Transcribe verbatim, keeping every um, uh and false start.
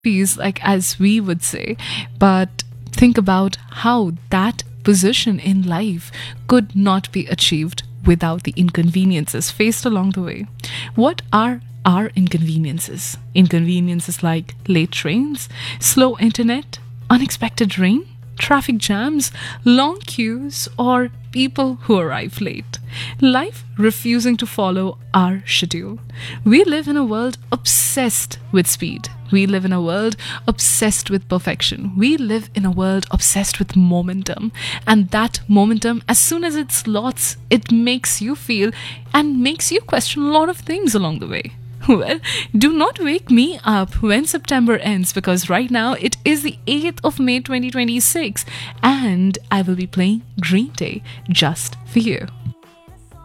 peace, like as we would say. But think about how that position in life could not be achieved without the inconveniences faced along the way. What are our inconveniences? Inconveniences like late trains, slow internet, unexpected rain, traffic jams, long queues, or people who arrive late. Life refusing to follow our schedule. We live in a world obsessed with speed. We live in a world obsessed with perfection. We live in a world obsessed with momentum. And that momentum, as soon as it slots, it makes you feel and makes you question a lot of things along the way. Well, do not wake me up when September ends, because right now it is the eighth of May twenty twenty-six and I will be playing Green Day just for you.